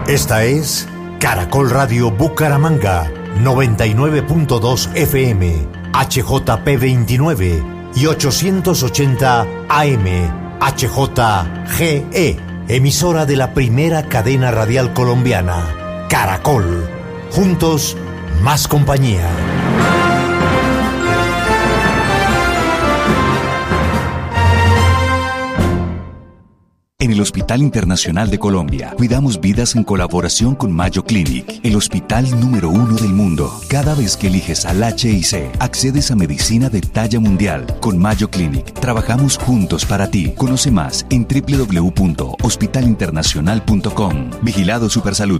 Esta es Caracol Radio Bucaramanga, 99.2 FM, HJP 29 y 880 AM, HJGE, emisora de la primera cadena radial colombiana, Caracol. Juntos, más compañía. En el Hospital Internacional de Colombia, cuidamos vidas en colaboración con Mayo Clinic, el hospital número 1 del mundo. Cada vez que eliges al HIC, accedes a medicina de talla mundial. Con Mayo Clinic, trabajamos juntos para ti. Conoce más en www.hospitalinternacional.com. Vigilado Supersalud.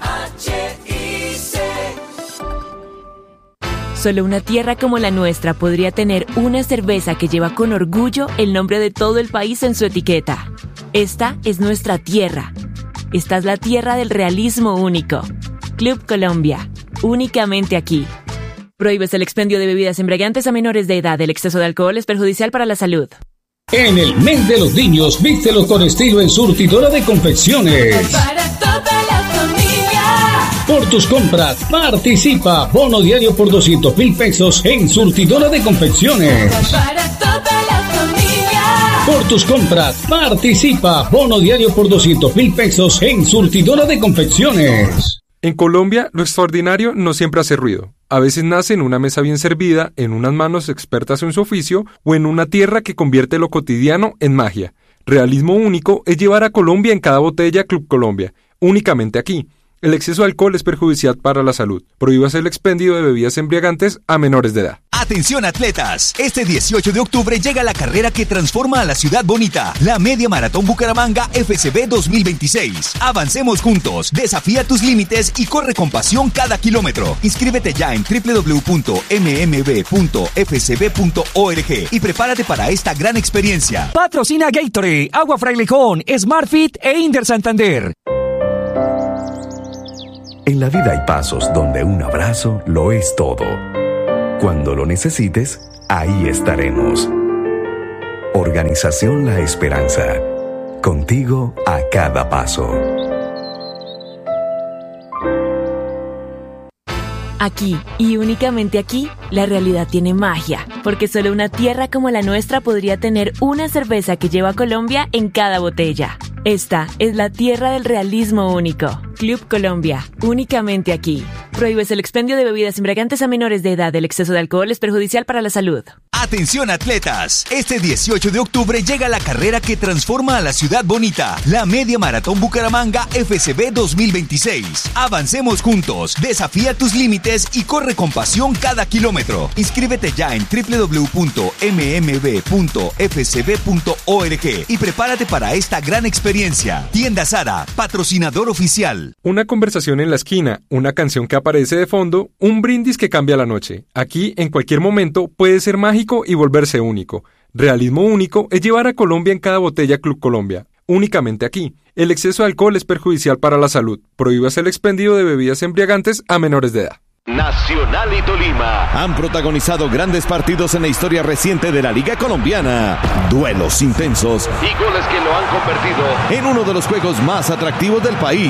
Solo una tierra como la nuestra podría tener una cerveza que lleva con orgullo el nombre de todo el país en su etiqueta. Esta es nuestra tierra. Esta es la tierra del realismo único. Club Colombia, únicamente aquí. Prohíbes el expendio de bebidas embriagantes a menores de edad. El exceso de alcohol es perjudicial para la salud. En el mes de los niños, vístelos con estilo en Surtidora de Confecciones. Para toda la familia. Por tus compras, participa. Bono diario por 200,000 pesos en Surtidora de Confecciones. Para toda la familia. Por tus compras, participa. Bono diario por 200,000 pesos en Surtidora de Confecciones. En Colombia, lo extraordinario no siempre hace ruido. A veces nace en una mesa bien servida, en unas manos expertas en su oficio o en una tierra que convierte lo cotidiano en magia. Realismo único es llevar a Colombia en cada botella Club Colombia, únicamente aquí. El exceso de alcohol es perjudicial para la salud. Prohíbase el expendio de bebidas embriagantes a menores de edad. Atención atletas, este 18 de octubre llega la carrera que transforma a la ciudad bonita, la Media Maratón Bucaramanga FCB 2026. Avancemos juntos, desafía tus límites y corre con pasión cada kilómetro. Inscríbete ya en www.mmb.fcb.org y prepárate para esta gran experiencia. Patrocina Gatorade, Agua Frailejón, Smartfit e Inder Santander. En la vida hay pasos donde un abrazo lo es todo. Cuando lo necesites, ahí estaremos. Organización La Esperanza. Contigo a cada paso. Aquí, y únicamente aquí, la realidad tiene magia, porque solo una tierra como la nuestra podría tener una cerveza que lleva a Colombia en cada botella. Esta es la tierra del realismo único. Club Colombia, únicamente aquí. Prohíbes el expendio de bebidas embriagantes a menores de edad. El exceso de alcohol es perjudicial para la salud. Atención atletas, este 18 de octubre llega la carrera que transforma a la ciudad bonita, la Media Maratón Bucaramanga FCB 2026. Avancemos juntos, desafía tus límites y corre con pasión cada kilómetro. Inscríbete ya en www.mmb.fcb.org y prepárate para esta gran experiencia. Tienda Sara, patrocinador oficial. Una conversación en la esquina, una canción que aparece de fondo, un brindis que cambia la noche. Aquí, en cualquier momento, puede ser mágico y volverse único. Realismo único es llevar a Colombia en cada botella Club Colombia, únicamente aquí. El exceso de alcohol es perjudicial para la salud. Prohíbase el expendio de bebidas embriagantes a menores de edad. Nacional y Tolima han protagonizado grandes partidos en la historia reciente de la Liga Colombiana. Duelos intensos y goles que lo han convertido en uno de los juegos más atractivos del país.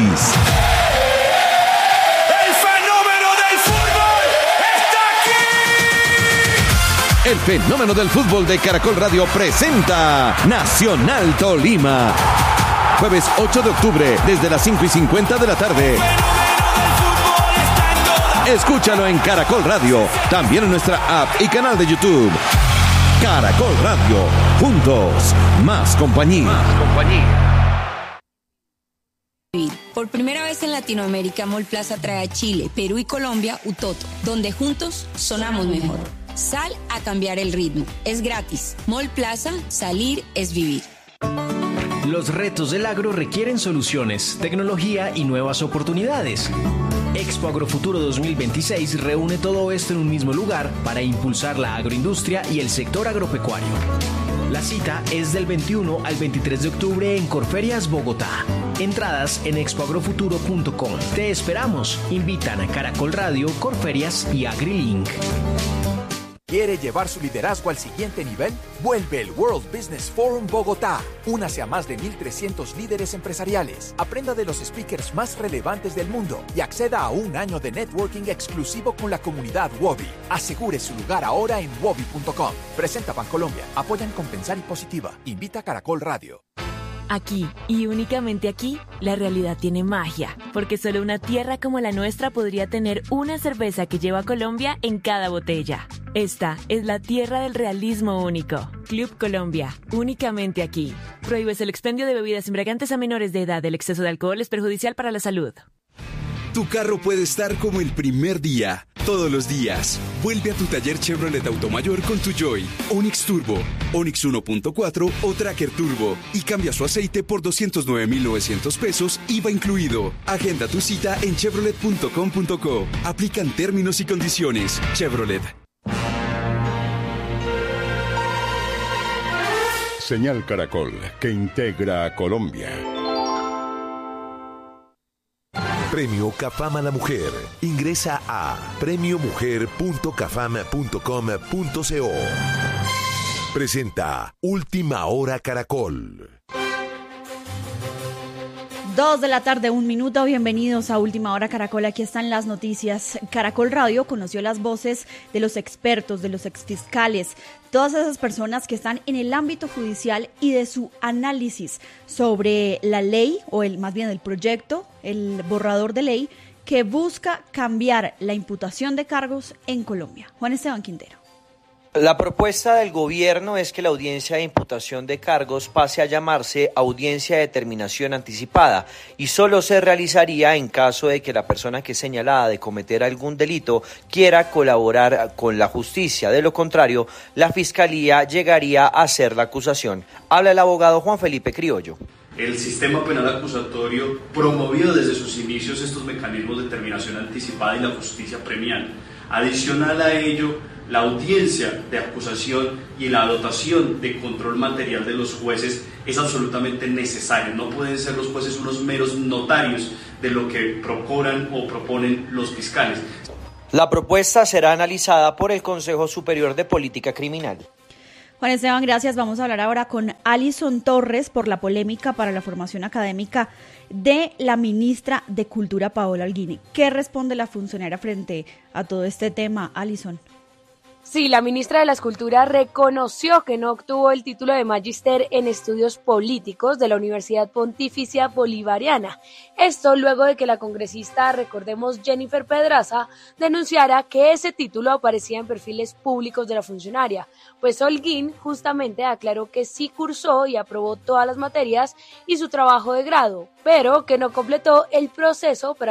El fenómeno del fútbol de Caracol Radio presenta Nacional Tolima. Jueves 8 de octubre, desde las 5:50 de la tarde. Escúchalo en Caracol Radio, también en nuestra app y canal de YouTube. Caracol Radio, juntos, más compañía. Por primera vez en Latinoamérica, Mall Plaza trae a Chile, Perú y Colombia Utoto, donde juntos sonamos mejor. Sal a cambiar el ritmo. Es gratis. Mall Plaza, salir es vivir. Los retos del agro requieren soluciones, tecnología y nuevas oportunidades. Expo Agrofuturo 2026 reúne todo esto en un mismo lugar para impulsar la agroindustria y el sector agropecuario. La cita es del 21 al 23 de octubre en Corferias, Bogotá. Entradas en expoagrofuturo.com. Te esperamos. Invitan a Caracol Radio, Corferias y AgriLink. ¿Quiere llevar su liderazgo al siguiente nivel? Vuelve el World Business Forum Bogotá. Únase a más de 1,300 líderes empresariales. Aprenda de los speakers más relevantes del mundo y acceda a un año de networking exclusivo con la comunidad Wobi. Asegure su lugar ahora en wobi.com. Presenta Bancolombia. Apoyan Compensar y Positiva. Invita a Caracol Radio. Aquí, y únicamente aquí, la realidad tiene magia, porque solo una tierra como la nuestra podría tener una cerveza que lleva Colombia en cada botella. Esta es la tierra del realismo único. Club Colombia, únicamente aquí. Prohíbes el expendio de bebidas embriagantes a menores de edad. El exceso de alcohol es perjudicial para la salud. Tu carro puede estar como el primer día, todos los días. Vuelve a tu taller Chevrolet Automayor con tu Joy, Onix Turbo, Onix 1.4 o Tracker Turbo y cambia su aceite por 209,900 pesos, IVA incluido. Agenda tu cita en chevrolet.com.co. Aplican términos y condiciones. Chevrolet. Señal Caracol, que integra a Colombia. Premio CAFAM a la Mujer. Ingresa a premiomujer.cafam.com.co. Presenta Última Hora Caracol. 2:01 p.m. Bienvenidos a Última Hora Caracol. Aquí están las noticias. Caracol Radio conoció las voces de los expertos, de los exfiscales, todas esas personas que están en el ámbito judicial y de su análisis sobre la ley, o más bien el proyecto, el borrador de ley que busca cambiar la imputación de cargos en Colombia. Juan Esteban Quintero. La propuesta del gobierno es que la audiencia de imputación de cargos pase a llamarse audiencia de determinación anticipada y solo se realizaría en caso de que la persona que es señalada de cometer algún delito quiera colaborar con la justicia. De lo contrario, la Fiscalía llegaría a hacer la acusación. Habla el abogado Juan Felipe Criollo. El sistema penal acusatorio promovió desde sus inicios estos mecanismos de determinación anticipada y la justicia premial. Adicional a ello, la audiencia de acusación y la dotación de control material de los jueces es absolutamente necesario. No pueden ser los jueces unos meros notarios de lo que procuran o proponen los fiscales. La propuesta será analizada por el Consejo Superior de Política Criminal. Juan Esteban, gracias. Vamos a hablar ahora con Alison Torres por la polémica para la formación académica de la ministra de Cultura, Paola Holguín. ¿Qué responde la funcionaria frente a todo este tema, Alison? Sí, la ministra de las Culturas reconoció que no obtuvo el título de Magíster en Estudios Políticos de la Universidad Pontificia Bolivariana. Esto luego de que la congresista, recordemos Jennifer Pedraza, denunciara que ese título aparecía en perfiles públicos de la funcionaria, pues Holguín justamente aclaró que sí cursó y aprobó todas las materias y su trabajo de grado, pero que no completó el proceso para